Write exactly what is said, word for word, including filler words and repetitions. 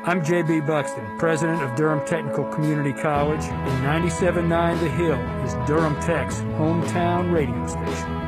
I'm J B Buxton, president of Durham Technical Community College, and ninety-seven point nine The Hill is Durham Tech's hometown radio station.